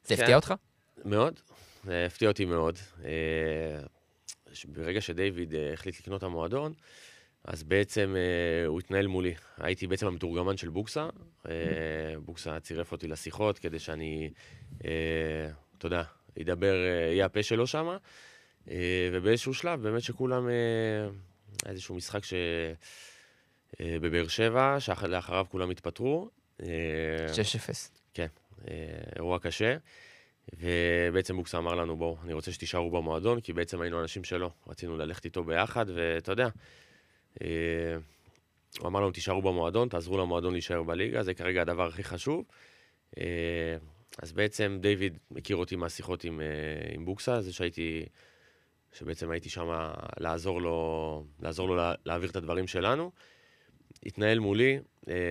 זה הפתיע אותך? מאוד, זה הפתיע אותי מאוד. ברגע שדיוויד החליט לקנות המועדון, אז בעצם הוא התנהל מולי. הייתי בעצם המתורגמן של בוקסה. בוקסה צירף אותי לשיחות כדי שאני, אתה יודע, ידבר, יהיה הפה שלו שמה. ובאיזשהו שלב, באמת שכולם, איזשהו משחק בבאר שבע, שלאחריו כולם התפטרו. 6-0. כן, אירוע קשה. ובעצם בוקסה אמר לנו, בואו, אני רוצה שתישארו במועדון, כי בעצם היינו אנשים שלו. רצינו ללכת איתו ביחד, ואתה יודע, הוא אמר לנו, תישארו במועדון, תעזרו למועדון להישאר בליגה, זה כרגע הדבר הכי חשוב. אז בעצם דיוויד מכיר אותי מהשיחות עם בוקסה, זה שבעצם הייתי שם לעזור לו להעביר את הדברים שלנו. התנהל מולי,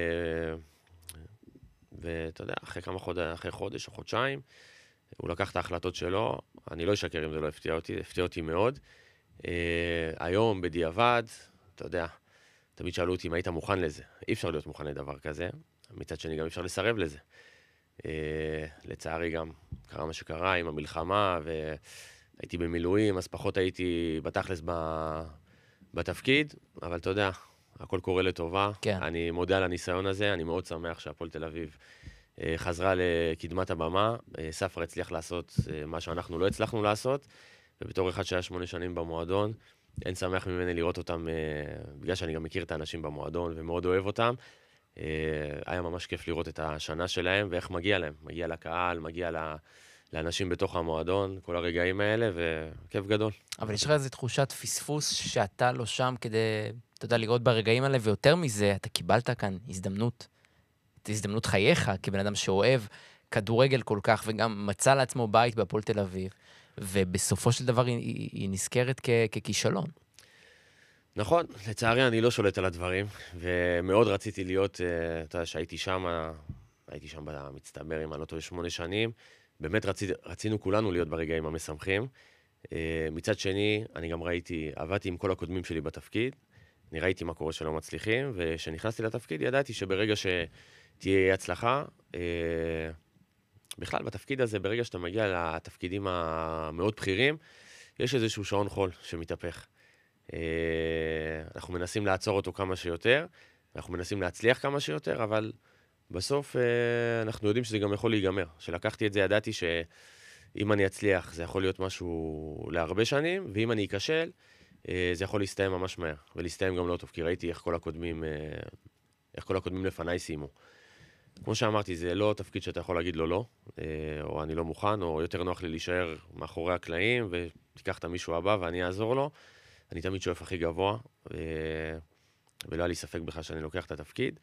ואתה יודע, אחרי חודש או חודשיים, הוא לקח את ההחלטות שלו, אני לא אשקר אם זה לא הפתיע אותי, הפתיע אותי מאוד. היום, בדיעבד, אתה יודע, תמיד שאלו אותי אם היית מוכן לזה. אי אפשר להיות מוכן לדבר כזה, מצד שני גם אי אפשר לסרב לזה. לצערי גם קרה מה שקרה עם המלחמה, והייתי במילואים, אז פחות הייתי בתכלס בתפקיד, אבל אתה יודע, הכל קורה לטובה. כן. אני מודה על הניסיון הזה, אני מאוד שמח שהפועל תל אביב חזרה לקדמת הבמה. ספר הצליח לעשות מה שאנחנו לא הצלחנו לעשות, ובתור אחד שהיה 8 שנים במועדון, אין שמח ממני לראות אותם, בגלל שאני גם מכיר את האנשים במועדון ומאוד אוהב אותם. היה ממש כיף לראות את השנה שלהם ואיך מגיע להם. מגיע לקהל, מגיע לאנשים בתוך המועדון, כל הרגעים האלה, וכיף גדול. אבל יש לך איזו תחושת פספוס שאתה לא שם כדי, אתה יודע, לראות ברגעים האלה, ויותר מזה, אתה קיבלת כאן הזדמנות. את הזדמנות חייך, כבן אדם שאוהב כדורגל כל כך, וגם מצא לעצמו בית בהפועל תל אביב, ובסופו של דבר היא נזכרת ככישלון. נכון, לצערי אני לא שולט על הדברים, ומאוד רציתי להיות, אתה יודע, שהייתי שם במצטבר, אם אני לא טועה 8 שנים, באמת רצינו כולנו להיות ברגעים המשמחים. מצד שני, אני גם עבדתי עם כל הקודמים שלי בתפקיד, אני ראיתי מה קורה שלא מצליחים, וכשנכנסתי לתפקיד ידעתי שברגע שתהיה הצלחה, בכלל בתפקיד הזה, ברגע שאתה מגיע לתפקידים המאוד בכירים, יש איזשהו שעון חול שמתהפך. אנחנו מנסים לעצור אותו כמה שיותר, אנחנו מנסים להצליח כמה שיותר, אבל בסוף אנחנו יודעים שזה גם יכול להיגמר. כשלקחתי את זה, ידעתי שאם אני אצליח, זה יכול להיות משהו להרבה שנים, ואם אני אכשל, זה יכול להסתיים ממש מהר, ולהסתיים גם לא טוב, כי ראיתי איך כל הקודמים לפניי סיימו. כמו שאמרתי, זה לא תפקיד שאתה יכול להגיד לו לא, או אני לא מוכן, או יותר נוח לי להישאר מאחורי הקלעים, ותיקח את מישהו הבא ואני אעזור לו. אני תמיד שואף הכי גבוה, ולא היה לי ספק בכלל שאני לוקח את התפקיד.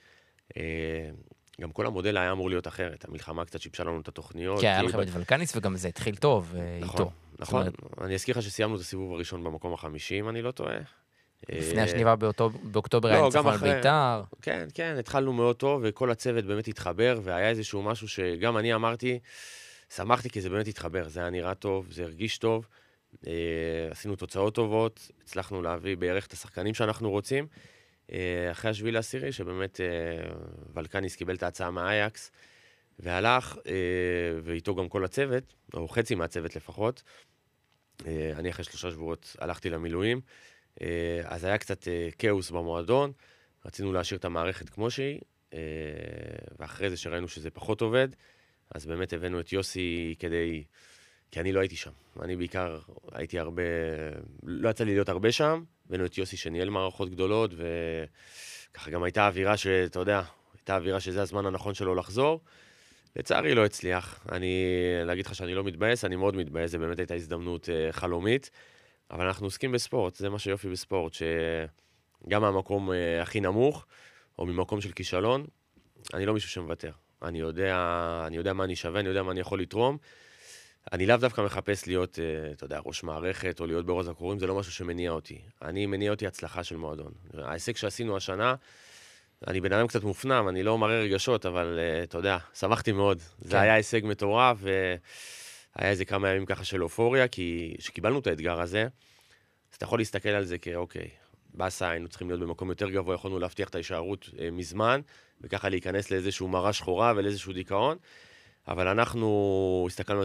גם כל המודל היה אמור להיות אחרת. המלחמה קצת שיבשה לנו את התוכניות. כן, היה לכם את ולקניס, וגם זה התחיל טוב איתו. נכון. אני אזכיר לך שסיימנו את הסיבוב הראשון במקום ה-50, אם אני לא טועה. לפני השניבה באוקטובר היה ניצחון על בית"ר. כן, כן, התחלנו מאוד טוב, וכל הצוות באמת התחבר, והיה איזשהו משהו שגם אני אמרתי, שמחתי כי זה באמת התחבר. זה היה נראה טוב, זה הרגיש טוב. עשינו תוצאות טובות, הצלחנו להביא בערך את השחקנים שאנחנו רוצים. אחרי 7/10, שבאמת ולקניס קיבל את ההצעה מהאייקס, והלך, ואיתו גם כל הצוות, או חצי מהצוות לפחות. אני אחרי 3 שבועות הלכתי למילואים, אז היה קצת כאוס במועדון, רצינו להשאיר את המערכת כמו שהיא, ואחרי זה שראינו שזה פחות עובד, אז באמת הבאנו את יוסי כי אני לא הייתי שם. אני בעיקר הייתי לא יצא לי להיות הרבה שם, הבאנו את יוסי שניהל מערכות גדולות, וככה גם הייתה אווירה שאתה יודע, הייתה אווירה שזה הזמן הנכון שלו לחזור. לצערי לא הצליח. להגיד לך שאני לא מתבאס, אני מאוד מתבאס, זה באמת הייתה הזדמנות חלומית, אבל אנחנו עוסקים בספורט, זה מה שיופי בספורט, שגם מהמקום הכי נמוך, או ממקום של כישלון, אני לא מישהו שמוותר. אני יודע מה אני שווה, אני יודע מה אני יכול לתרום, אני לאו דווקא מחפש להיות, אתה יודע, ראש מערכת או להיות באורז הקורים, זה לא משהו שמניע אותי. מניע אותי הצלחה של מועדון. ההישג שעשינו השנה, אני בן אדם קצת מופנם, אני לא מראה רגשות, אבל אתה יודע, שמחתי מאוד. כן. זה היה הישג מטורף, והיה איזה כמה ימים ככה של אופוריה, כי שקיבלנו את האתגר הזה, אז אתה יכול להסתכל על זה כאוקיי, בסה, היינו צריכים להיות במקום יותר גבוה, יכולנו להבטיח את ההישארות מזמן, וככה להיכנס לאיזשהו מראה שחורה ולאיזשהו דיכאון, אבל אנחנו הסתכלנו